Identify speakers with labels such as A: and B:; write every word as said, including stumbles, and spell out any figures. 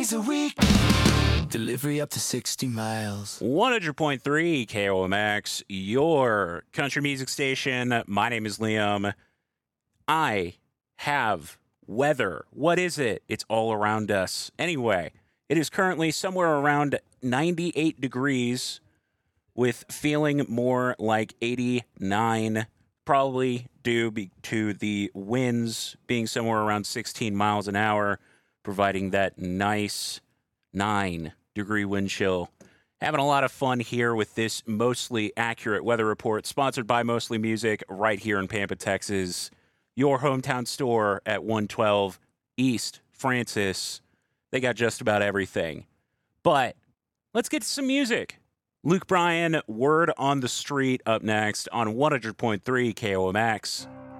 A: days a week. Delivery up to sixty miles.
B: one hundred point three K O M X, your country music station. My name is Liam. I have weather. What is it? It's all around us. Anyway, it is currently somewhere around ninety-eight degrees with feeling more like eighty-nine, probably due be- to the winds being somewhere around sixteen miles an hour, providing that nice nine degree wind chill. Having a lot of fun here with this mostly accurate weather report, sponsored by Mostly Music, right here in Pampa, Texas. Your hometown store at one twelve East Francis. They got just about everything. But let's get to some music. Luke Bryan, Word on the Street, up next on one hundred point three K O M X.